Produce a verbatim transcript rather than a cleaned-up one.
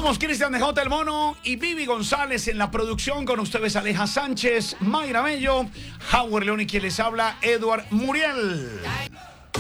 Somos Cristian de J. El Mono y Vivi González en la producción. Con ustedes Aleja Sánchez, Mayra Bello, Howard León y quien les habla, Edward Muriel.